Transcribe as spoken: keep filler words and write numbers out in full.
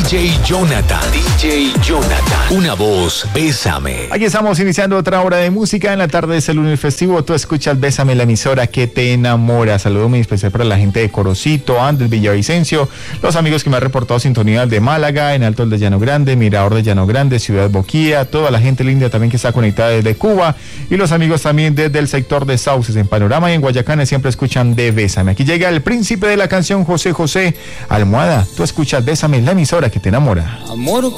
J Jonathan. D J Jonathan. Una voz, Bésame. Aquí estamos iniciando otra hora de música en la tarde de este lunes festivo. Tú escuchas Bésame, la emisora que te enamora. Saludo muy especial para la gente de Corocito, Andes, Villavicencio, los amigos que me han reportado sintonía de Málaga, en Alto de Llano Grande, Mirador de Llano Grande, Ciudad Boquía, toda la gente linda también que está conectada desde Cuba y los amigos también desde el sector de Sauces, en Panorama y en Guayacán siempre escuchan de Bésame. Aquí llega el príncipe de la canción, José José. Almohada, tú escuchas Bésame, la emisora que te enamora. Amor